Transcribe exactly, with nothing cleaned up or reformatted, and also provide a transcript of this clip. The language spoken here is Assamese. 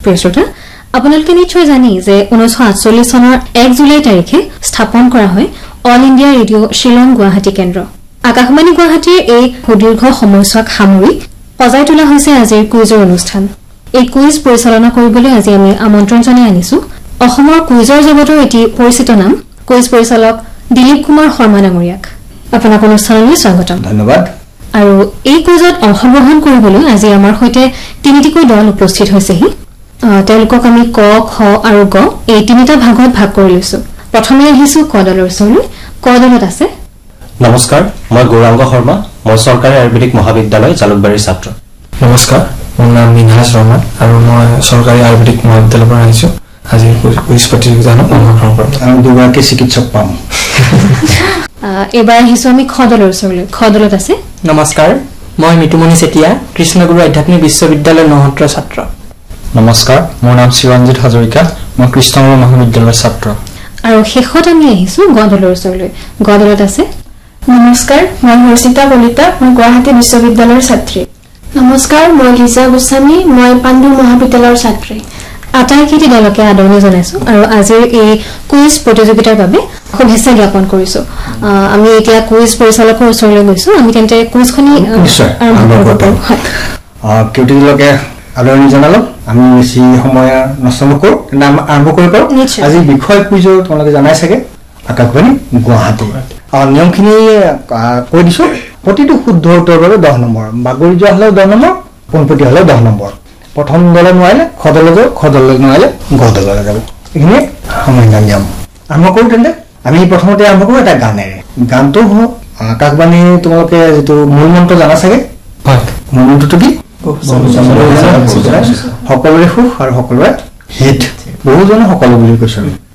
প্ৰিয় শ্ৰোতা আপোনালোকে নিশ্চয় জানি যে ঊনৈশ আঠচল্লিশ চনৰ এক জুলাই তাৰিখে স্থাপন কৰা হয় all India radio' Shillong Guwahati কেন্দ্ৰ আকাশবাণী গুৱাহাটীৰ এই সুদীৰ্ঘ সময়ছোৱাক সামৰি সজাই তোলা হৈছে আজিৰ কুইজৰ অনুষ্ঠান এই কুইজ পৰিচালনা কৰিবলৈ আজি আমি আমন্ত্ৰণ জনাই আনিছো অসমৰ কুইজৰ জগতৰ এটি পৰিচিত নাম কুইজ পৰিচালক দিলীপ কুমাৰ শৰ্মা ডাঙৰীয়াক আপোনাক অনুষ্ঠানলৈ স্বাগতম ধন্যবাদ আৰু এই কুইজত অংশগ্ৰহণ কৰিবলৈ আজি আমাৰ সৈতে তিনিটিকৈ দল উপস্থিত হৈছেহি তেওঁলোকক আমি ক খ আৰু গ এই তিনিটা ভাগত ভাগ কৰি লৈছো প্ৰথমে আহিছো ক দলৰ ওচৰলৈ ক দলত আছে নমস্কাৰ মই গৌৰাংগ শৰ্মা মই চৰকাৰী আয়ুৰ্বেদিক মহাবিদ্যালয় জালুকবাৰীৰ ছাত্ৰ নমস্কাৰ মোৰ নাম মিনহাজ ৰহমান আৰু মই চৰকাৰী আয়ুৰ্বেদিক মহাবিদ্যালয়ৰ পৰা আহিছো আজি কুইজ প্ৰতিযোগিতাত অংশগ্ৰহণ কৰিম আমি দুগৰাকী চিকিৎসক পাম এবাৰ আহিছো আমি খ দলৰ ওচৰলৈ খ দলত আছে নমস্কাৰ মই মিতুমণি চেতিয়া কৃষ্ণগুৰু আধ্যাত্মিক বিশ্ববিদ্যালয়ৰ নহত্ৰ ছাত্ৰ নমস্কাৰ মোৰ নাম শিৱঞ্জিত হাজৰিকা মই কৃষ্ণগুৰু মহাবিদ্যালয়ৰ ছাত্ৰ আৰু শেষত আমি আহিছো গ দলৰ ওচৰলৈ গ দলত আছে নমস্কাৰ মই হৰ্ষিতা কলিতা মই গুৱাহাটী বিশ্ববিদ্যালয়ৰ ছাত্ৰী নমস্কাৰ মই লিজা গোস্বামী মই পাণ্ডু মহাবিদ্যালয়ৰ ছাত্ৰী আটাইকেইটি দলকে আদৰণি জনাইছো আৰু আজিৰ এই কুইজ প্ৰতিযোগিতাৰ বাবে শুভেচ্ছা জ্ঞাপন কৰিছো আমি এতিয়া কুইজ পৰিচালকৰ ওচৰলৈ গৈছো আমি তেন্তে কুইজখনি আৰম্ভ কৰিব পাৰোঁ কেউটিলকে আদৰণি জনালো আমি বেছি সময় নষ্ট নকৰো নাম আৰম্ভ কৰিব পাৰোঁ আজি বিষয় কুইজৰ তোমালোকে জানাই চাগে আকাশবাণী গুৱাহাটী নিয়মখিনি কৈ দিছো প্ৰতিটো শুদ্ধ উত্তৰৰ বাবে দহ নম্বৰ বাগৰি যোৱা হলেও দহ নম্বৰ পোনপটীয়া হলেও দহ নম্বৰ প্ৰথম দলে নোৱাৰিলে খ দলে যাব খ দলে নোৱাৰিলে গ দলে যাব এইখিনি সামান্য নিয়ম আৰম্ভ কৰোঁ তেন্তে আমি প্ৰথমতে আৰম্ভ কৰোঁ এটা গানেৰে গানটো আকাশবাণী তোমালোকে যিটো মূল মন্ত্ৰ জানা চাগে হয় মূল মন্ত্ৰটো কি সকলোৰে সুখ আৰু সকলোৰে হিত বহুজনে সকলো বুলি কৈছে